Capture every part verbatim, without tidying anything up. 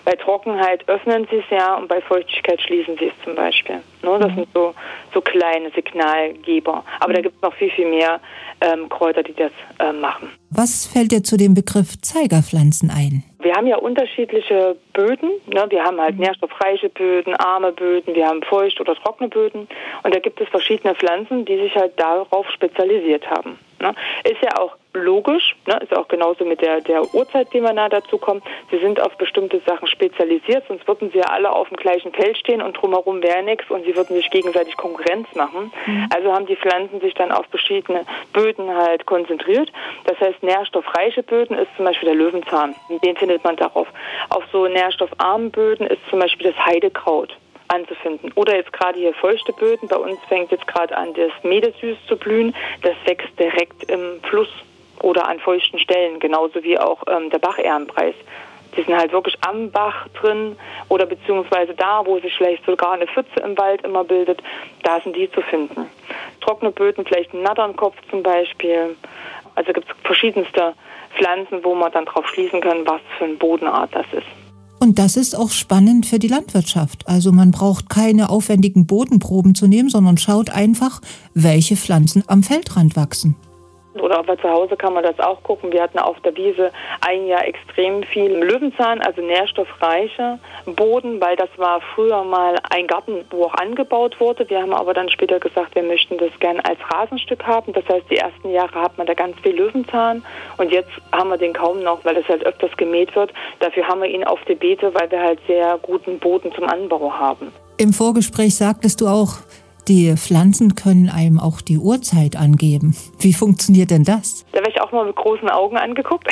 Bei Trockenheit öffnen sie es ja und bei Feuchtigkeit schließen sie es zum Beispiel. Ne, das mhm. sind so, so kleine Signalgeber. Aber mhm. da gibt es noch viel, viel mehr ähm, Kräuter, die das äh, machen. Was fällt dir zu dem Begriff Zeigerpflanzen ein? Wir haben ja unterschiedliche Böden. Ne? Wir haben halt nährstoffreiche Böden, arme Böden, wir haben feucht- oder trockene Böden. Und da gibt es verschiedene Pflanzen, die sich halt darauf spezialisiert haben. Ne? Ist ja auch logisch, ne? Ist auch genauso mit der, der Uhrzeit, die wir nah dazu kommen. Sie sind auf bestimmte Sachen spezialisiert, sonst würden sie ja alle auf dem gleichen Feld stehen und drumherum wäre nichts und sie würden sich gegenseitig Konkurrenz machen. Mhm. Also haben die Pflanzen sich dann auf verschiedene Böden halt konzentriert. Das heißt, nährstoffreiche Böden ist zum Beispiel der Löwenzahn. Den findet man darauf. Auf so nährstoffarmen Böden ist zum Beispiel das Heidekraut anzufinden. Oder jetzt gerade hier feuchte Böden. Bei uns fängt jetzt gerade an, das Meedesüß zu blühen. Das wächst direkt im Fluss oder an feuchten Stellen, genauso wie auch ähm, der Bachährenpreis. Die sind halt wirklich am Bach drin oder beziehungsweise da, wo sich vielleicht sogar eine Pfütze im Wald immer bildet, da sind die zu finden. Trockene Böden, vielleicht ein Natternkopf zum Beispiel. Also gibt es verschiedenste Pflanzen, wo man dann drauf schließen kann, was für eine Bodenart das ist. Und das ist auch spannend für die Landwirtschaft. Also man braucht keine aufwendigen Bodenproben zu nehmen, sondern schaut einfach, welche Pflanzen am Feldrand wachsen. Oder auch bei zu Hause kann man das auch gucken. Wir hatten auf der Wiese ein Jahr extrem viel Löwenzahn, also nährstoffreicher Boden, weil das war früher mal ein Garten, wo auch angebaut wurde. Wir haben aber dann später gesagt, wir möchten das gern als Rasenstück haben. Das heißt, die ersten Jahre hat man da ganz viel Löwenzahn und jetzt haben wir den kaum noch, weil das halt öfters gemäht wird. Dafür haben wir ihn auf die Beete, weil wir halt sehr guten Boden zum Anbau haben. Im Vorgespräch sagtest du auch, die Pflanzen können einem auch die Uhrzeit angeben. Wie funktioniert denn das? Da werde ich auch mal mit großen Augen angeguckt.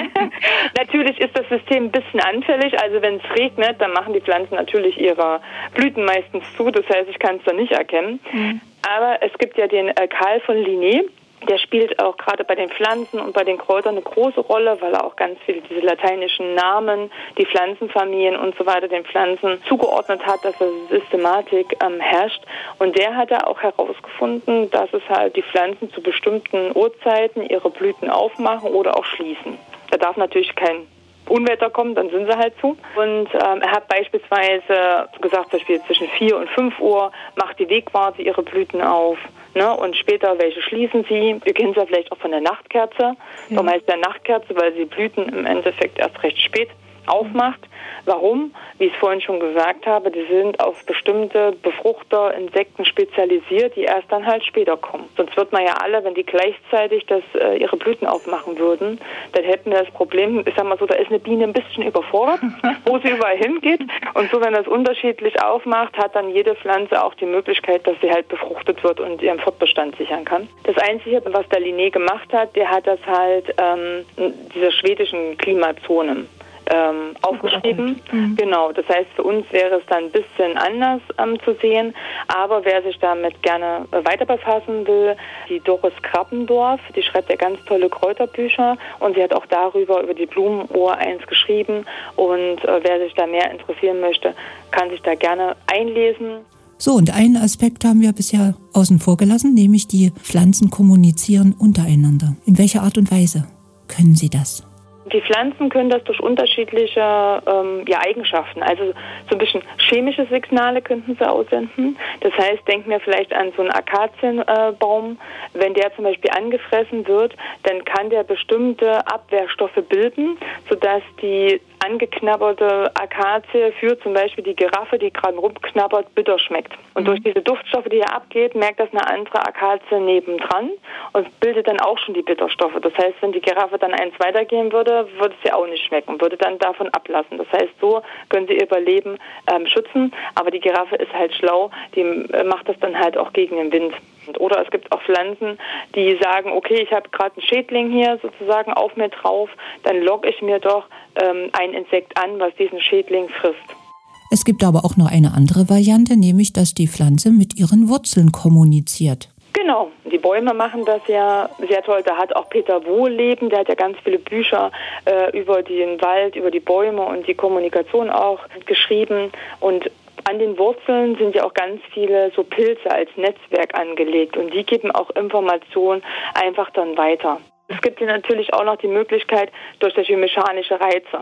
Natürlich ist das System ein bisschen anfällig. Also wenn es regnet, dann machen die Pflanzen natürlich ihre Blüten meistens zu. Das heißt, ich kann es dann nicht erkennen. Mhm. Aber es gibt ja den äh, Karl von Linné. Der spielt auch gerade bei den Pflanzen und bei den Kräutern eine große Rolle, weil er auch ganz viele diese lateinischen Namen, die Pflanzenfamilien und so weiter den Pflanzen zugeordnet hat, dass eine Systematik ähm, herrscht. Und der hat da auch herausgefunden, dass es halt die Pflanzen zu bestimmten Uhrzeiten ihre Blüten aufmachen oder auch schließen. Da darf natürlich kein Unwetter kommen, dann sind sie halt zu. Und ähm, er hat beispielsweise gesagt, zum Beispiel zwischen vier und fünf Uhr macht die Wegwarte ihre Blüten auf. Ne? Und später, welche schließen sie? Wir kennen es ja vielleicht auch von der Nachtkerze. Ja. Warum heißt der Nachtkerze? Weil sie Blüten im Endeffekt erst recht spät aufmacht. Warum? Wie ich es vorhin schon gesagt habe, die sind auf bestimmte Befruchter, Insekten spezialisiert, die erst dann halt später kommen. Sonst wird man ja alle, wenn die gleichzeitig das, äh, ihre Blüten aufmachen würden, dann hätten wir das Problem, ich sag mal so, da ist eine Biene ein bisschen überfordert, wo sie überall hingeht. Und so, wenn das unterschiedlich aufmacht, hat dann jede Pflanze auch die Möglichkeit, dass sie halt befruchtet wird und ihren Fortbestand sichern kann. Das Einzige, was der Linné gemacht hat, der hat das halt ähm, in dieser schwedischen Klimazone Ähm, aufgeschrieben. Mhm. Genau, das heißt, für uns wäre es dann ein bisschen anders ähm, zu sehen, aber wer sich damit gerne äh, weiter befassen will, die Doris Krappendorf, die schreibt ja ganz tolle Kräuterbücher und sie hat auch darüber, über die Blumenuhr eins geschrieben und äh, wer sich da mehr interessieren möchte, kann sich da gerne einlesen. So, und einen Aspekt haben wir bisher außen vor gelassen, nämlich die Pflanzen kommunizieren untereinander. In welcher Art und Weise können sie das? Die Pflanzen können das durch unterschiedliche ähm, ja, Eigenschaften, also so ein bisschen chemische Signale könnten sie aussenden. Das heißt, denken wir vielleicht an so einen Akazienbaum. Äh, Wenn der zum Beispiel angefressen wird, dann kann der bestimmte Abwehrstoffe bilden, sodass die angeknabberte Akazie für zum Beispiel die Giraffe, die gerade rumknabbert, bitter schmeckt. Und mhm. durch diese Duftstoffe, die er abgeht, merkt das eine andere Akazie nebendran und bildet dann auch schon die Bitterstoffe. Das heißt, wenn die Giraffe dann eins weitergehen würde, würde es ihr auch nicht schmecken, würde dann davon ablassen. Das heißt, so können sie ihr Überleben ähm, schützen, aber die Giraffe ist halt schlau, die äh, macht das dann halt auch gegen den Wind. Oder es gibt auch Pflanzen, die sagen, okay, ich habe gerade einen Schädling hier sozusagen auf mir drauf, dann locke ich mir doch ähm, ein Insekt an, was diesen Schädling frisst. Es gibt aber auch noch eine andere Variante, nämlich, dass die Pflanze mit ihren Wurzeln kommuniziert. Genau, die Bäume machen das ja sehr toll. Da hat auch Peter Wohlleben, der hat ja ganz viele Bücher äh, über den Wald, über die Bäume und die Kommunikation auch geschrieben. Und an den Wurzeln sind ja auch ganz viele so Pilze als Netzwerk angelegt und die geben auch Informationen einfach dann weiter. Es gibt ja natürlich auch noch die Möglichkeit durch solche mechanische Reize.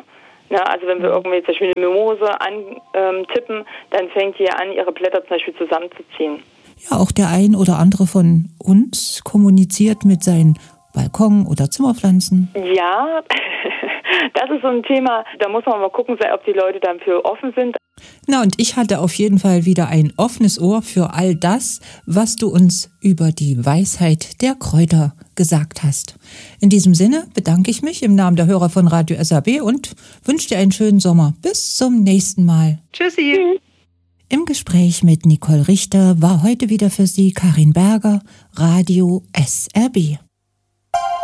Ja, also wenn wir irgendwie zum Beispiel eine Mimose antippen, dann fängt die an, ihre Blätter zum Beispiel zusammenzuziehen. Ja, auch der ein oder andere von uns kommuniziert mit seinen Balkon- oder Zimmerpflanzen. Ja, das ist so ein Thema, da muss man mal gucken, ob die Leute dafür offen sind. Na, und ich hatte auf jeden Fall wieder ein offenes Ohr für all das, was du uns über die Weisheit der Kräuter gesagt hast. In diesem Sinne bedanke ich mich im Namen der Hörer von Radio S A B und wünsche dir einen schönen Sommer. Bis zum nächsten Mal. Tschüssi. Im Gespräch mit Nicole Richter war heute wieder für Sie Karin Berger, Radio S R B.